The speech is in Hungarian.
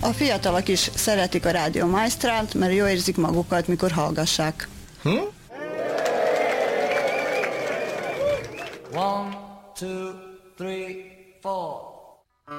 A fiatalok is szeretik a Rádió Maestrát, mert jól érzik magukat, mikor hallgassák. 1, 2, 3, 4